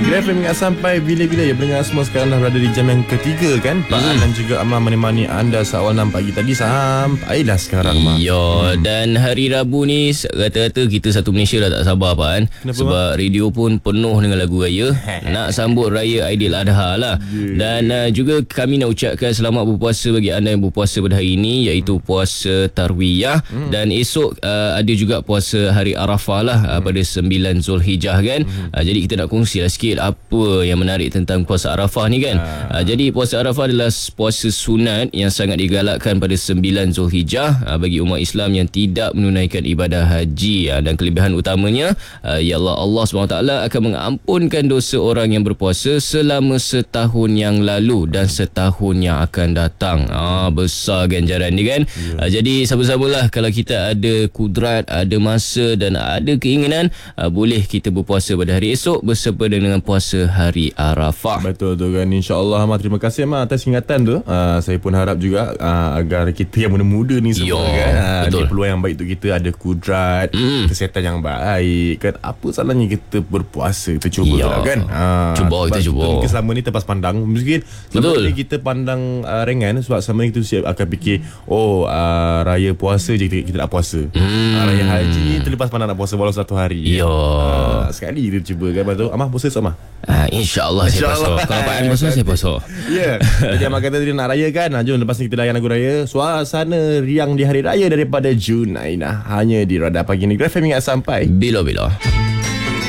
Grab FM ingat sampai bila-bila ya. Pendengar semua sekarang dah berada di jam yang ketiga kan. Pak dan juga Amar menemani anda seawal 6 pagi tadi sampailah sekarang. Ya, dan hari Rabu ni rata-rata kita satu Malaysia dah tak sabar Pak kan. Kenapa, sebab radio pun penuh dengan lagu raya. Nak sambut raya Aidiladha lah. Dan juga kami nak ucapkan selamat berpuasa bagi anda yang berpuasa pada hari ini, iaitu puasa Tarwiyah. Dan esok ada juga puasa hari Arafah lah, pada 9 Zulhijjah kan. Jadi kita nak kongsilah sikit apa yang menarik tentang puasa Arafah ni kan. Jadi puasa Arafah adalah puasa sunat yang sangat digalakkan pada 9 Zulhijjah bagi umat Islam yang tidak menunaikan ibadah haji. Dan kelebihan utamanya ialah Allah SWT akan mengampunkan dosa orang yang berpuasa selama setahun yang lalu dan setahun yang akan datang. Besar ganjaran ni kan. Jadi sama-samalah, kalau kita ada kudrat, ada masa dan ada keinginan, boleh kita berpuasa pada hari esok bersama dengan puasa hari Arafah. Betul tu kan. InsyaAllah Amar, terima kasih Amar atas ingatan tu. Saya pun harap juga agar kita yang muda-muda ni semua kan, ada peluang yang baik untuk kita, ada kudrat, kesihatan yang baik kan. Apa salahnya kita berpuasa, kita cuba lah kan. Kita cuba. Mungkin selama ni terpas pandang, mungkin selama ni kita pandang ringan, sebab selama ni kita siap akan fikir raya puasa je kita nak puasa. Raya haji terlepas pandang nak puasa walau satu hari. Sekali kita cuba kan. Lepas tu Amar puasa esok Amar? InsyaAllah saya puasa. Kalau Pak An puasa, saya puasa. Jadi Amar kata tadi nak raya kan. Jom lepas ni kita layan lagu raya, suasana riang di hari raya daripada Junaina, hanya di Radar Pagi ni. Grab FM ingat sampai bila-bila.